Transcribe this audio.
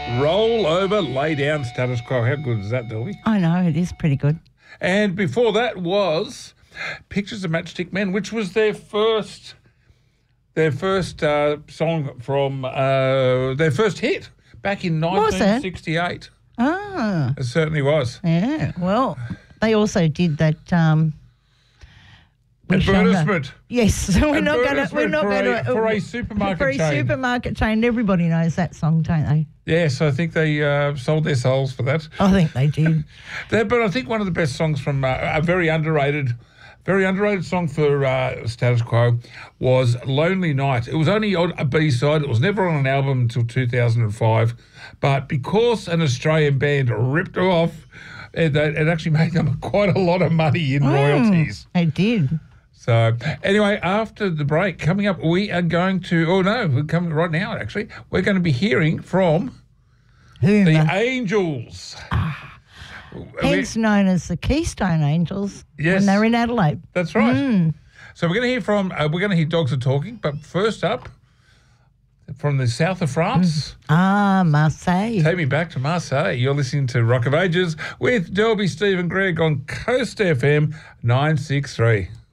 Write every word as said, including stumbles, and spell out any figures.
Roll over, lay down, status quo. How good is that, Delby? I know, it is pretty good. And before that was Pictures of Matchstick Men, which was their first their first uh, song from uh, their first hit back in nineteen sixty-eight. Ah. It certainly was. Yeah, well, they also did that... Um, advertisement. Yes, so we're not going to. We're not going to for a supermarket for a chain. supermarket chain. Everybody knows that song, don't they? Yes, I think they uh, sold their souls for that. I think they did. That, but I think one of the best songs from uh, a very underrated, very underrated song for uh, Status Quo was "Lonely Night." It was only on a B side. It was never on an album until two thousand five, but because an Australian band ripped it off, it, it actually made them quite a lot of money in mm, royalties. It did. So anyway, after the break, coming up, we are going to, oh no, we're coming right now actually, we're going to be hearing from Who? the Angels. Ah, hence known as the Keystone Angels yes, when they're in Adelaide. That's right. Mm. So we're going to hear from, uh, we're going to hear Dogs Are Talking, but first up, from the south of France. Mm. Ah, Marseille. Take me back to Marseille. You're listening to Rock of Ages with Delby, Steve and Greg on Coast F M nine six three.